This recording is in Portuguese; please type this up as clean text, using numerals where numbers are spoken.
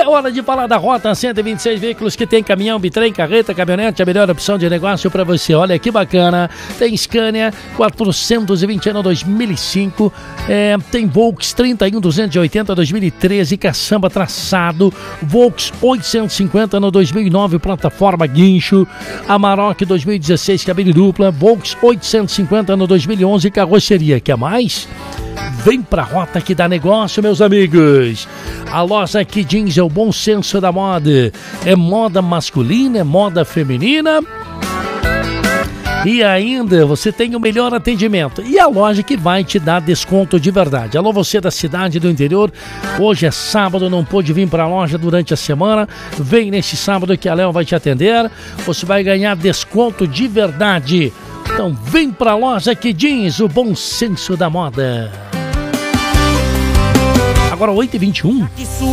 hora de falar da Rota 126 Veículos, que tem caminhão, bitrem, carreta, caminhonete, a melhor opção de negócio para você. Olha que bacana, tem Scania 420 ano 2005, tem Volks 31280 2013, caçamba traçado, Volks 850 ano 2009, plataforma guincho, Amarok 2016, cabine dupla, Volks 850 ano 2011, carroceria. Quer mais? Vem pra Rota que dá negócio, meus amigos. A loja Key Jeans é o bom senso da moda. É moda masculina, é moda feminina. E ainda você tem o melhor atendimento. E a loja que vai te dar desconto de verdade. Alô, você da cidade do interior. Hoje é sábado, não pôde vir para a loja durante a semana. Vem nesse sábado que a Léo vai te atender. Você vai ganhar desconto de verdade. Então vem pra loja Key Jeans, o bom senso da moda. Agora 8h21.